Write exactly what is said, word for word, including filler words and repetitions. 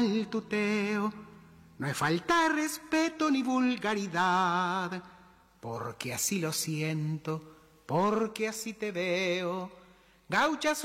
al tuteo. No es falta de respeto ni vulgaridad, porque así lo siento, porque así te veo. Gauchas